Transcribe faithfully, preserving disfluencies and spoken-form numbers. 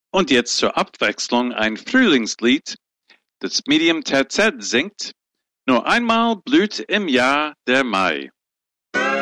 Und jetzt zur Abwechslung ein Frühlingslied, das Medium Terzett singt. Nur einmal blüht im Jahr der Mai.